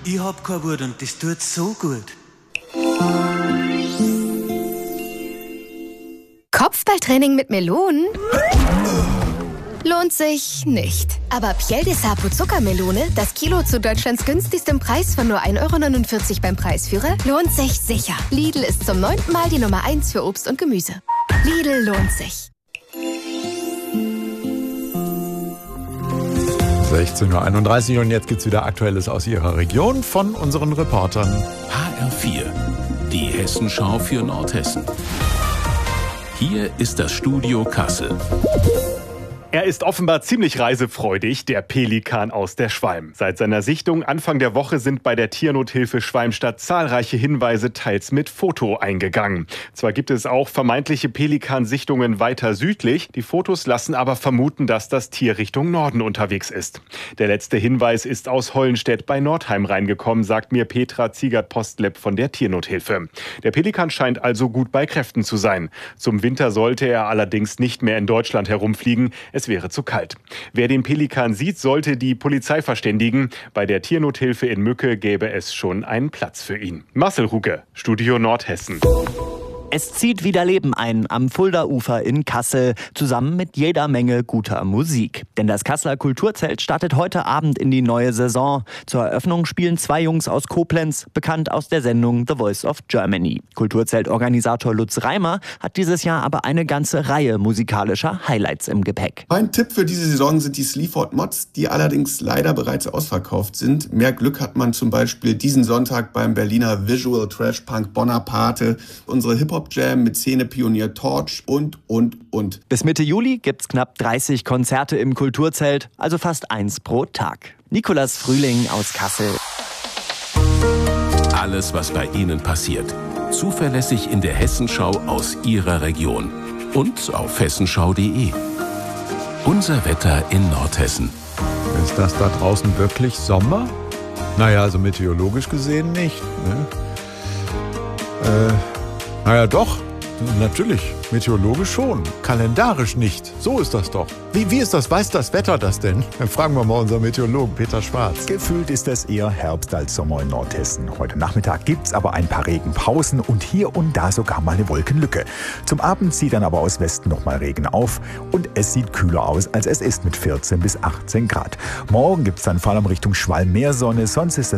Ich hab keine Wut und das tut so gut. Kopfballtraining mit Melonen? Lohnt sich nicht. Aber Piel de Sapo Zuckermelone, das Kilo zu Deutschlands günstigstem Preis von nur 1,49 € beim Preisführer, lohnt sich sicher. Lidl ist zum 9. Mal die Nummer 1 für Obst und Gemüse. Lidl lohnt sich. 16:31 Uhr und jetzt gibt's wieder Aktuelles aus Ihrer Region von unseren Reportern. HR4, die Hessenschau für Nordhessen. Hier ist das Studio Kassel. Er ist offenbar ziemlich reisefreudig, der Pelikan aus der Schwalm. Seit seiner Sichtung Anfang der Woche sind bei der Tiernothilfe Schwalmstadt zahlreiche Hinweise teils mit Foto eingegangen. Zwar gibt es auch vermeintliche Pelikansichtungen weiter südlich, die Fotos lassen aber vermuten, dass das Tier Richtung Norden unterwegs ist. Der letzte Hinweis ist aus Hollenstedt bei Nordheim reingekommen, sagt mir Petra Ziegert-Postlepp von der Tiernothilfe. Der Pelikan scheint also gut bei Kräften zu sein. Zum Winter sollte er allerdings nicht mehr in Deutschland herumfliegen. Es wäre zu kalt. Wer den Pelikan sieht, sollte die Polizei verständigen. Bei der Tiernothilfe in Mücke gäbe es schon einen Platz für ihn. Marcel Rucke, Studio Nordhessen. Es zieht wieder Leben ein am Fulda-Ufer in Kassel, zusammen mit jeder Menge guter Musik. Denn das Kasseler Kulturzelt startet heute Abend in die neue Saison. Zur Eröffnung spielen 2 Jungs aus Koblenz, bekannt aus der Sendung The Voice of Germany. Kulturzeltorganisator Lutz Reimer hat dieses Jahr aber eine ganze Reihe musikalischer Highlights im Gepäck. Mein Tipp für diese Saison sind die Sleaford Mods, die allerdings leider bereits ausverkauft sind. Mehr Glück hat man zum Beispiel diesen Sonntag beim Berliner Visual Trash Punk Bonaparte, unsere Hip-Hop Jam mit Szenepionier Torch und. Bis Mitte Juli gibt's knapp 30 Konzerte im Kulturzelt, also fast 1 pro Tag. Nicolas Frühling aus Kassel. Alles, was bei Ihnen passiert. Zuverlässig in der Hessenschau aus Ihrer Region. Und auf hessenschau.de. Unser Wetter in Nordhessen. Ist das da draußen wirklich Sommer? Naja, also meteorologisch gesehen nicht. Ne? Naja, doch, natürlich, meteorologisch schon, kalendarisch nicht. So ist das doch. Wie ist das? Weiß das Wetter das denn? Dann fragen wir mal unseren Meteorologen Peter Schwarz. Gefühlt ist es eher Herbst als Sommer in Nordhessen. Heute Nachmittag gibt's aber ein paar Regenpausen und hier und da sogar mal eine Wolkenlücke. Zum Abend zieht dann aber aus Westen nochmal Regen auf und es sieht kühler aus, als es ist mit 14 bis 18 Grad. Morgen gibt's dann vor allem Richtung Schwalm mehr Sonne, sonst ist es